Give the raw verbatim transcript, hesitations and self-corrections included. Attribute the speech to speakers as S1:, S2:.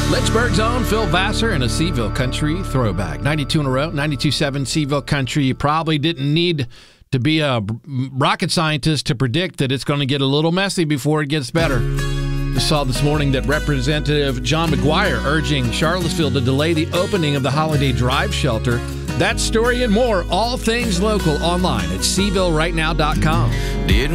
S1: Lynchburg's own Phil Vassar and a Seaville Country throwback. ninety-two in a row, ninety-two point seven Seaville Country. You probably didn't need to be a rocket scientist to predict that it's going to get a little messy before it gets better. You saw this morning that Representative John McGuire urging Charlottesville to delay the opening of the Holiday Drive shelter. That story and more, all things local, online at Seaville Right Now dot com.
S2: Didn't